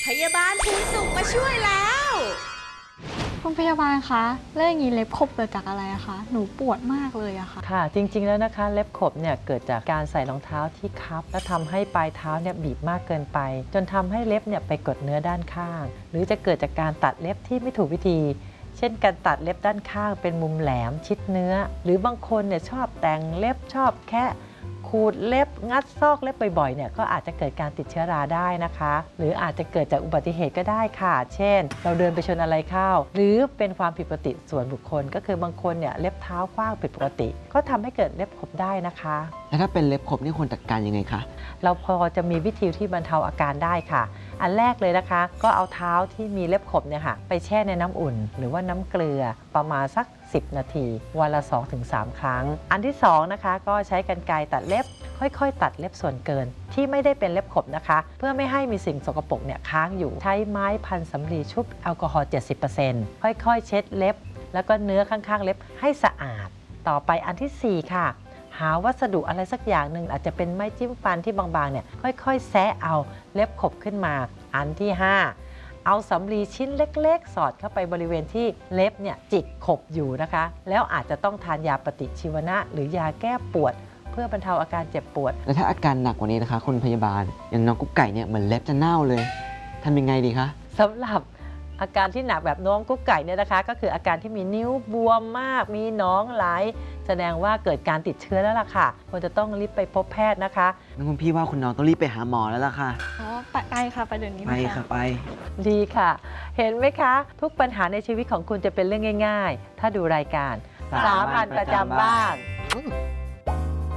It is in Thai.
พยาบาลภูนสุขมาช่วยแล้วคุณพยาบาลคะแล้วอย่างนี้เล็บขบเกิดจากอะไรอะคะหนูปวดมากเลยอะค่ะค่ะจริงๆแล้วนะคะเล็บขบเนี่ยเกิดจากการใส่รองเท้าที่คับและทำให้ปลายเท้าเนี่ยบีบมากเกินไปจนทำให้เล็บเนี่ยไปกดเนื้อด้านข้างหรือจะเกิดจากการตัดเล็บที่ไม่ถูกวิธี เช่นการตัดเล็บด้านข้างเป็นมุมแหลมชิดเนื้อหรือบางคนเนี่ยชอบแต่งเล็บชอบแค่ขูดเล็บงัดซอกเล็บบ่อยๆเนี่ยก็อาจจะเกิดการติดเชื้อราได้นะคะหรืออาจจะเกิดจากอุบัติเหตุก็ได้ค่ะเช่นเราเดินไปชนอะไรเข้าหรือเป็นความผิดปกติส่วนบุคคลก็คือบางคนเนี่ยเล็บเท้ากว้างผิดปกติก็ทำให้เกิดเล็บขบได้นะคะแล้วถ้าเป็นเล็บขบนี่ควรจัดการยังไงคะเราพอจะมีวิธีที่บรรเทาอาการได้ค่ะอันแรกเลยนะคะก็เอาเท้าที่มีเล็บขบเนี่ยค่ะไปแช่ในน้ำอุ่นหรือว่าน้ำเกลือประมาณสัก10 นาทีวันละ 2-3 ครั้งอันที่2นะคะก็ใช้กรรไกรตัดเล็บค่อยๆตัดเล็บส่วนเกินที่ไม่ได้เป็นเล็บขบนะคะเพื่อไม่ให้มีสิ่งสกปรกเนี่ยค้างอยู่ใช้ไม้พันสำลีชุบแอลกอฮอล์ 70% ค่อยๆเช็ดเล็บแล้วก็เนื้อข้างๆเล็บให้สะอาดต่อไปอันที่4ค่ะหาวัสดุอะไรสักอย่างหนึ่งอาจจะเป็นไม้จิ้มฟันที่บางๆเนี่ยค่อยๆแซะเอาเล็บขบขึ้นมาอันที่5เอาสำลีชิ้นเล็กๆสอดเข้าไปบริเวณที่เล็บเนี่ยจิกขบอยู่นะคะแล้วอาจจะต้องทานยาปฏิชีวนะหรือยาแก้ปวดเพื่อบรรเทาอาการเจ็บปวดแล้วถ้าอาการหนักกว่านี้นะคะคุณพยาบาลอย่างน้องกุ๊กไก่เนี่ยเหมือนเล็บจะเน่าเลยทำยังไงดีคะสำหรับอาการที่หนักแบบน้องกุ๊กไก่เนี่ยนะคะก็คืออาการที่มีนิ้วบวมมากมีหนองไหลแสดงว่าเกิดการติดเชื้อแล้วล่ะค่ะควรจะต้องรีบไปพบแพทย์นะคะน้องคุณพี่ว่าคุณน้องต้องรีบไปหาหมอแล้วล่ะค่ะอ๋อไปค่ะไปเดี๋ยวนี้ไปค่ะไปดีค่ะ เห็นไหมคะ ทุกปัญหาในชีวิตของคุณจะเป็นเรื่องง่ายๆ ถ้าดูรายการสามัญประจำบ้าน